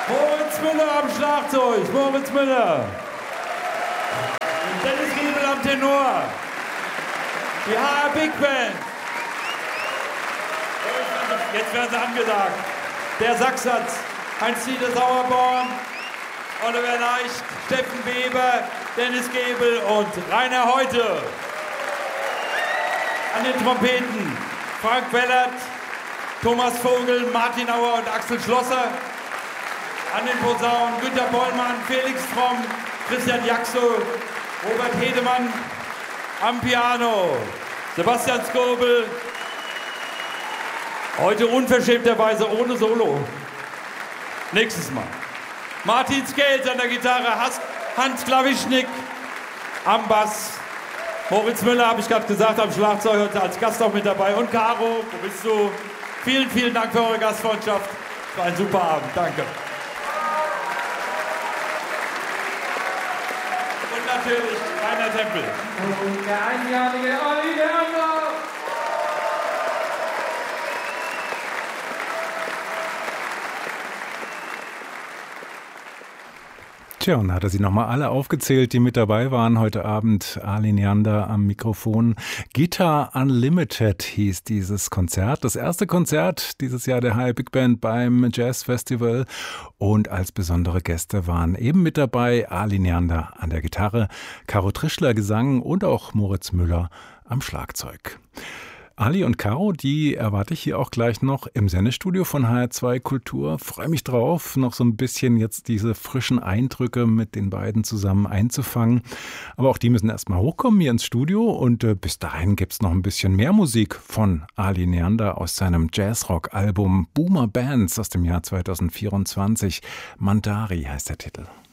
Moritz Müller am Schlagzeug, Moritz Müller. Dennis Giebel am Tenor. Die HR Big Band. Jetzt werden sie angesagt. Der Saxsatz, Heinz-Dieter Sauerborn, Oliver Leicht, Steffen Weber, Dennis Gebel und Rainer Heute. An den Trompeten Frank Wellert, Thomas Vogel, Martin Auer und Axel Schlosser. An den Posaunen Günter Bollmann, Felix Fromm, Christian Jaxo, Robert Hedemann. Am Piano Sebastian Skobel. Heute unverschämterweise ohne Solo. Nächstes Mal. Martin Skels an der Gitarre, Hans Klawischnik am Bass. Moritz Müller, habe ich gerade gesagt, am Schlagzeug heute als Gast auch mit dabei. Und Caro, wo bist du? Vielen, vielen Dank für eure Gastfreundschaft. Es war ein super Abend. Danke. Und natürlich Rainer Tempel. Und der einjährige Olli Leander. Tja, und hat er sie nochmal alle aufgezählt, die mit dabei waren heute Abend. Ali Neander am Mikrofon. Guitar Unlimited hieß dieses Konzert. Das erste Konzert dieses Jahr der HR Big Band beim Jazz Festival. Und als besondere Gäste waren eben mit dabei Ali Neander an der Gitarre, Caro Trischler Gesang und auch Moritz Müller am Schlagzeug. Ali und Caro, die erwarte ich hier auch gleich noch im Sendestudio von HR2 Kultur. Freue mich drauf, noch so ein bisschen jetzt diese frischen Eindrücke mit den beiden zusammen einzufangen. Aber auch die müssen erstmal hochkommen hier ins Studio und bis dahin gibt's noch ein bisschen mehr Musik von Ali Neander aus seinem Jazzrock-Album Boomer Bands aus dem Jahr 2024. Mandari heißt der Titel.